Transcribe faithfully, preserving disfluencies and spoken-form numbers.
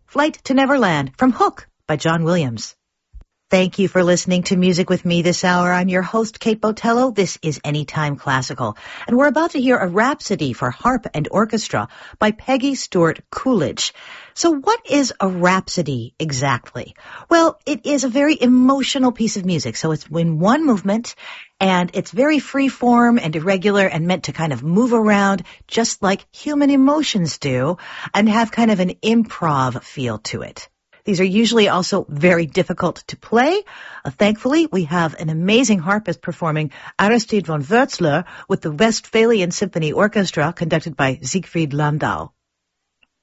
Flight to Neverland from Hook by John Williams. Thank you for listening to Music with Me this hour. I'm your host, Kate Botello. This is Anytime Classical. And we're about to hear a rhapsody for harp and orchestra by Peggy Stewart Coolidge. So what is a rhapsody exactly? Well, it is a very emotional piece of music. So it's in one movement, and it's very free form and irregular and meant to kind of move around just like human emotions do and have kind of an improv feel to it. These are usually also very difficult to play. Uh, thankfully, we have an amazing harpist performing Aristide von Wurzler with the Westphalian Symphony Orchestra conducted by Siegfried Landau.